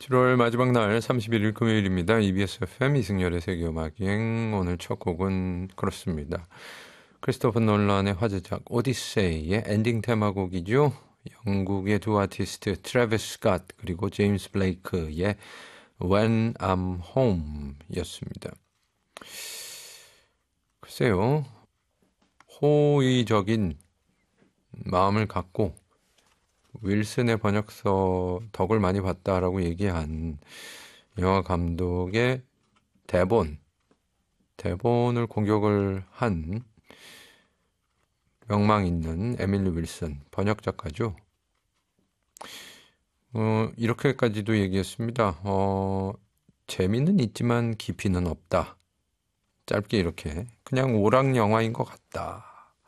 7월 마지막 날 31일 금요일입니다. EBS FM 이승열의 세계음악여행. 오늘 첫 곡은 그렇습니다. 크리스토퍼 놀란의 화제작 오디세이의 엔딩 테마곡이죠. 영국의 두 아티스트 트래비스 스캇 그리고 제임스 블레이크의 When I'm Home 였습니다. 글쎄요. 호의적인 마음을 갖고 윌슨의 번역서 덕을 많이 봤다라고 얘기한 영화 감독의 대본을 공격을 한 명망 있는 에밀리 윌슨 번역 작가죠. 이렇게까지도 얘기했습니다. 재미는 있지만 깊이는 없다. 짧게 이렇게 그냥 오락 영화인 것 같다.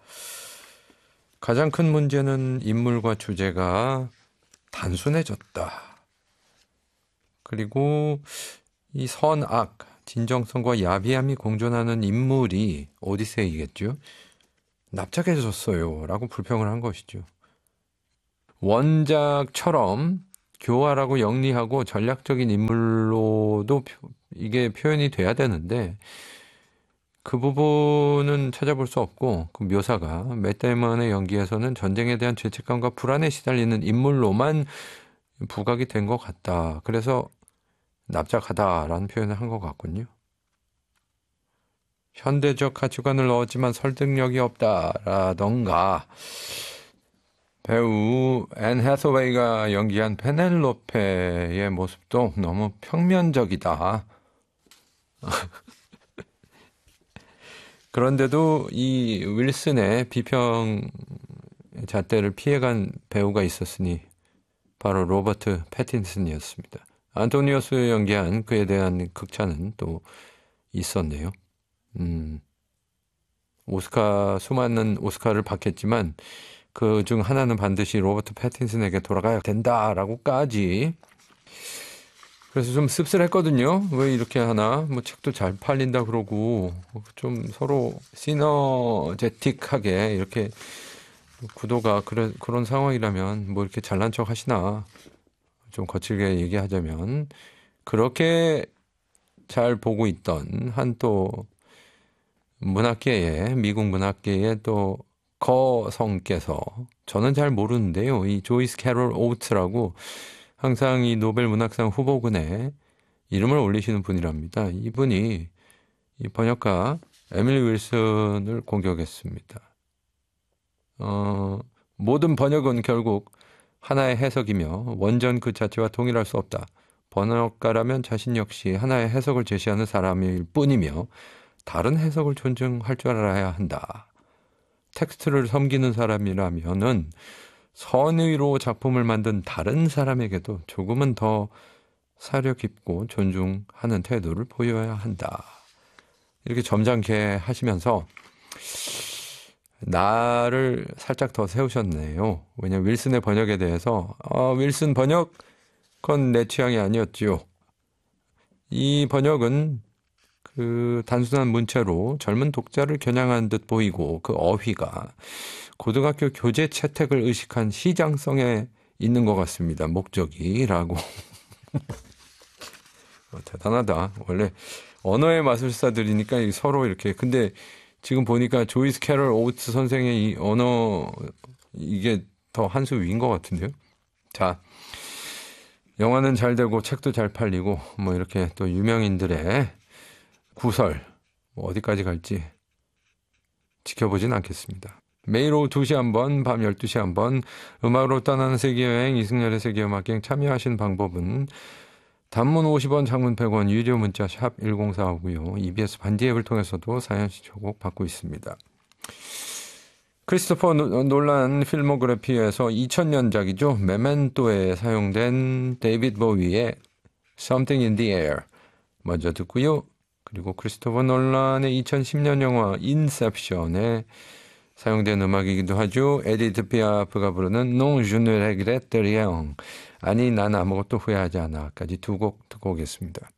가장 큰 문제는 인물과 주제가 단순해졌다. 그리고 이 선악, 진정성과 야비함이 공존하는 인물이 오디세이겠죠. 납작해졌어요. 라고 불평을 한 것이죠. 원작처럼 교활하고 영리하고 전략적인 인물로도 이게 표현이 돼야 되는데 그 부분은 찾아볼 수 없고 그 묘사가 맷 데이먼의 연기에서는 전쟁에 대한 죄책감과 불안에 시달리는 인물로만 부각이 된 것 같다. 그래서 납작하다라는 표현을 한 것 같군요. 현대적 가치관을 넣었지만 설득력이 없다라던가 배우 앤 해서웨이가 연기한 페넬로페의 모습도 너무 평면적이다. 그런데도 이 윌슨의 비평 잣대를 피해간 배우가 있었으니 바로 로버트 패틴슨이었습니다. 안토니오스 연기한 그에 대한 극찬은 또 있었네요. 수많은 오스카를 받겠지만 그 중 하나는 반드시 로버트 패틴슨에게 돌아가야 된다라고까지. 그래서 좀 씁쓸했거든요. 왜 이렇게 하나? 뭐 책도 잘 팔린다 그러고 좀 서로 시너제틱하게 이렇게 구도가 그런 상황이라면 뭐 이렇게 잘난 척 하시나. 좀 거칠게 얘기하자면 그렇게 잘 보고 있던 한 또 미국 문학계의 또 거성께서 저는 잘 모르는데요. 이 조이스 캐롤 오트라고 항상 이 노벨 문학상 후보군에 이름을 올리시는 분이랍니다. 이분이 이 번역가 에밀리 윌슨을 공격했습니다. 모든 번역은 결국 하나의 해석이며 원전 그 자체와 동일할 수 없다. 번역가라면 자신 역시 하나의 해석을 제시하는 사람일 뿐이며 다른 해석을 존중할 줄 알아야 한다. 텍스트를 섬기는 사람이라면은 선의로 작품을 만든 다른 사람에게도 조금은 더 사려 깊고 존중하는 태도를 보여야 한다. 이렇게 점잖게 하시면서 나를 살짝 더 세우셨네요. 왜냐면 윌슨의 번역에 대해서 윌슨 번역 그건 내 취향이 아니었지요. 이 번역은 그 단순한 문체로 젊은 독자를 겨냥한 듯 보이고 그 어휘가 고등학교 교재 채택을 의식한 시장성에 있는 것 같습니다. 목적이라고. 대단하다. 원래 언어의 마술사들이니까 서로 이렇게. 근데 지금 보니까 조이스 캐럴 오츠 선생의 이 언어 이게 더 한 수 위인 것 같은데요. 자, 영화는 잘 되고 책도 잘 팔리고 뭐 이렇게 또 유명인들의 구설 뭐 어디까지 갈지 지켜보진 않겠습니다. 매일 오후 2시 한 번, 밤 12시 한 번 음악으로 떠나는 세계여행 이승열의 세계음악여행 참여하시는 방법은 단문 50원, 장문 100원, 유료 문자 샵 1045고요. EBS 반디 앱을 통해서도 사연 신청곡 받고 있습니다. 크리스토퍼 놀란 필모그래피에서 2000년작이죠. 메멘토에 사용된 데이비드 보위의 Something in the Air 먼저 듣고요. 그리고 크리스토퍼 놀란의 2010년 영화 인셉션에 사용된 음악이기도 하죠. 에디트 피아프가 부르는 Non je ne regrette rien. 아니 난 아무것도 후회하지 않아까지 두 곡 듣고 오겠습니다.